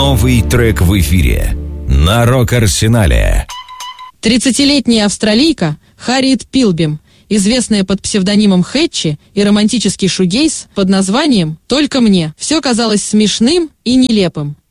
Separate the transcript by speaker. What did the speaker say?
Speaker 1: Новый трек в эфире на Рок-Арсенале.
Speaker 2: 30-летняя австралийка Харриет Пилбим, известная под псевдонимом Хэтчи, и романтический шугейз под названием «Только мне». Все казалось смешным и нелепым.